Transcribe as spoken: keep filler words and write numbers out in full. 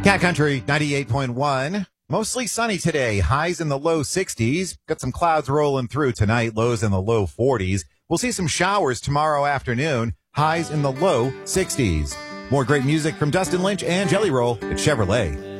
Cat Country ninety-eight point one. Mostly sunny today. Highs in the low sixties. Got some clouds rolling through tonight. Lows in the low forties. We'll see some showers tomorrow afternoon. Highs in the low sixties. More great music from Dustin Lynch and Jelly Roll at Chevrolet.